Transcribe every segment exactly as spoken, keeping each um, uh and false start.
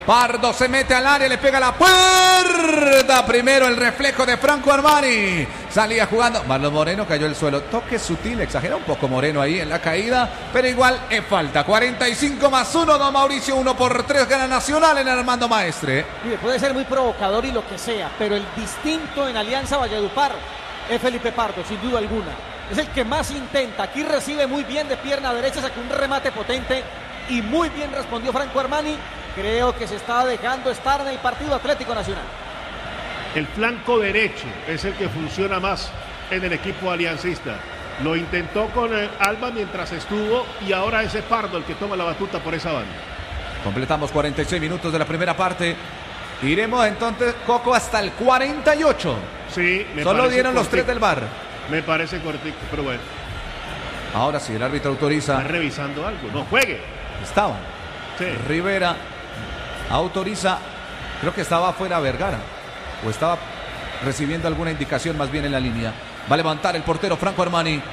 Pardo se mete al área, le pega la puerta. Primero el reflejo de Franco Armani. Salía jugando. Marlon Moreno cayó al suelo. Toque sutil, exagera un poco Moreno ahí en la caída. Pero igual es falta. cuarenta y cinco más uno, don Mauricio. uno por tres gana Nacional en Armando Maestre. Mire, puede ser muy provocador y lo que sea. Pero el distinto en Alianza Valledupar es Felipe Pardo, sin duda alguna. Es el que más intenta. Aquí recibe muy bien de pierna derecha. Sacó un remate potente. Y muy bien respondió Franco Armani. Creo que se está dejando estar en el partido Atlético Nacional. El flanco derecho es el que funciona más en el equipo aliancista. Lo intentó con eh, Alba mientras estuvo y ahora es Pardo el que toma la batuta por esa banda. Completamos cuarenta y seis minutos de la primera parte. Iremos entonces, Coco, hasta el cuarenta y ocho. Sí, me Solo dieron los cortico. tres del V A R. Me parece cortico, pero bueno. Ahora sí, el árbitro autoriza. Está revisando algo. No juegue. Estaba. Sí. Rivera autoriza, creo que estaba afuera Vergara, o estaba recibiendo alguna indicación más bien en la línea. Va a levantar el portero Franco Armani.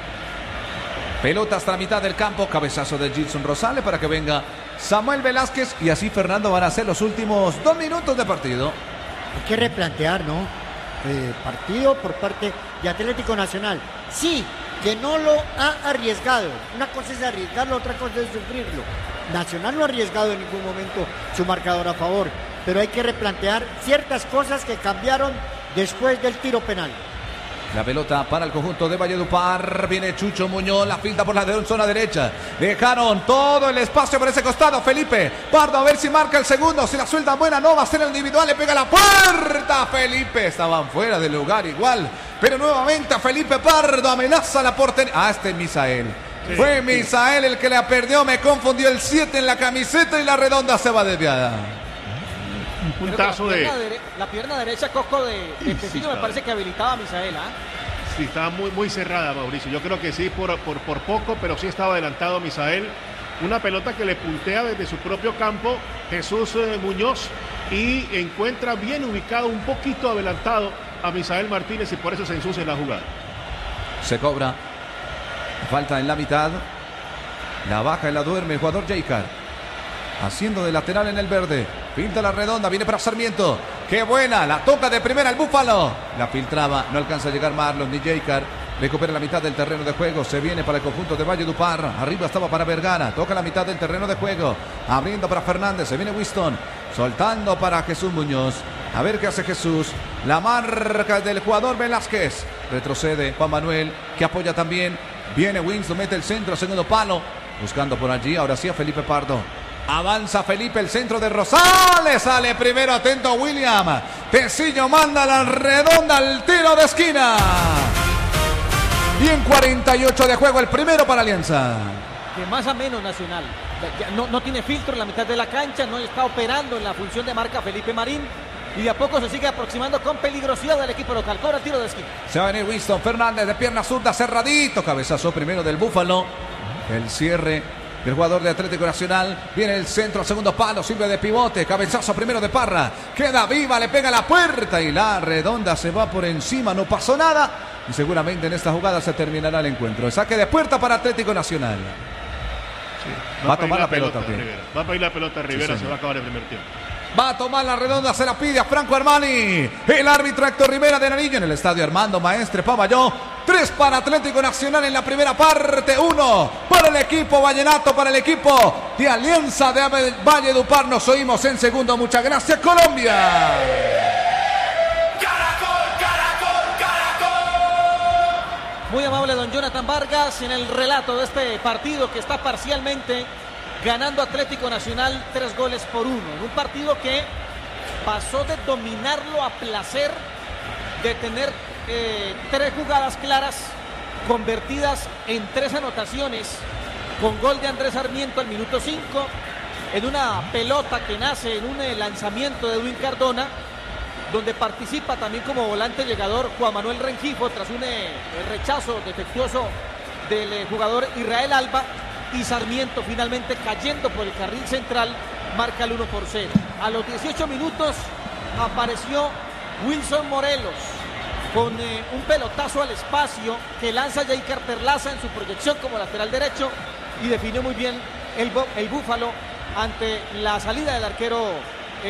Pelota hasta la mitad del campo, cabezazo de Gilson Rosales para que venga Samuel Velázquez y así Fernando van a ser los últimos dos minutos de partido. Hay que replantear, ¿no? Eh, partido por parte de Atlético Nacional. Sí, que no lo ha arriesgado. Una cosa es arriesgarlo, otra cosa es sufrirlo. Nacional no ha arriesgado en ningún momento su marcador a favor, pero hay que replantear ciertas cosas que cambiaron después del tiro penal. La pelota para el conjunto de Valledupar. Viene Chucho Muñoz, la finta por la de zona derecha. Dejaron todo el espacio por ese costado. Felipe Pardo a ver si marca el segundo. Si la suelta buena, no va a ser el individual. Le pega la puerta. Felipe estaban fuera del lugar igual. Pero nuevamente a Felipe Pardo amenaza la portería. Ah, este es Misael. Sí, Fue Misael el que la perdió. Me confundió el siete en la camiseta y la redonda se va desviada. Un puntazo la pierna de... de... La pierna derecha, Coco, de, de Tecillo, sí, me parece que habilitaba a Misael, ¿ah? ¿eh? Sí, estaba muy, muy cerrada, Mauricio. Yo creo que sí, por, por, por poco, pero sí estaba adelantado Misael. Una pelota que le puntea desde su propio campo Jesús eh, Muñoz y encuentra bien ubicado, un poquito adelantado a Misael Martínez y por eso se ensucia la jugada. Se cobra. Falta en la mitad. La baja y la duerme el jugador Jaycar. Haciendo de lateral en el verde. Pinta la redonda, viene para Sarmiento. ¡Qué buena! La toca de primera el Búfalo. La filtraba, no alcanza a llegar Marlon ni Jaycar. Recupera la mitad del terreno de juego. Se viene para el conjunto de Valledupar. Arriba estaba para Vergara. Toca la mitad del terreno de juego. Abriendo para Fernández. Se viene Winston. Soltando para Jesús Muñoz. A ver qué hace Jesús. La marca del jugador Velázquez. Retrocede Juan Manuel, que apoya también. Viene Winston, mete el centro, segundo palo. Buscando por allí. Ahora sí a Felipe Pardo. Avanza Felipe, el centro de Rosales. Sale primero, atento William. Tecillo manda la redonda al tiro de esquina. Y en cuarenta y ocho de juego, el primero para Alianza. De más a menos Nacional. Ya no, no tiene filtro en la mitad de la cancha. No está operando en la función de marca Felipe Marín. Y de a poco se sigue aproximando con peligrosidad al equipo local. Cobra el tiro de esquina. Se va a venir Winston Fernández de pierna zurda, cerradito. Cabezazo primero del Búfalo. El cierre del jugador de Atlético Nacional. Viene el centro, segundo palo, sirve de pivote. Cabezazo primero de Parra. Queda viva, le pega la puerta y la redonda se va por encima. No pasó nada. Y seguramente en esta jugada se terminará el encuentro. Saque de puerta para Atlético Nacional. Sí, va, va a tomar la, la pelota, pelota. Rivera. Va a pedir la pelota Rivera, sí, se va a acabar el primer tiempo. Va a tomar la redonda, se la pide a Franco Armani. El árbitro Héctor Rivera de Nariño en el estadio Armando Maestre Pavalló. Tres para Atlético Nacional en la primera parte. Uno para el equipo vallenato, para el equipo de Alianza de Valledupar. Nos oímos en segundo. Muchas gracias, Colombia. Caracol, Caracol, Caracol. Muy amable don Jonathan Vargas en el relato de este partido que está parcialmente ganando Atlético Nacional tres goles por uno. En un partido que pasó de dominarlo a placer, de tener eh, tres jugadas claras convertidas en tres anotaciones, con gol de Andrés Sarmiento al minuto cinco, en una pelota que nace en un lanzamiento de Edwin Cardona, donde participa también como volante llegador Juan Manuel Rengifo tras un eh, rechazo defectuoso del eh, jugador Israel Alba. Y Sarmiento finalmente cayendo por el carril central marca el uno por cero. A los dieciocho minutos apareció Wilson Morelos con eh, un pelotazo al espacio que lanza Jaycar Perlaza en su proyección como lateral derecho y definió muy bien el, el Búfalo ante la salida del arquero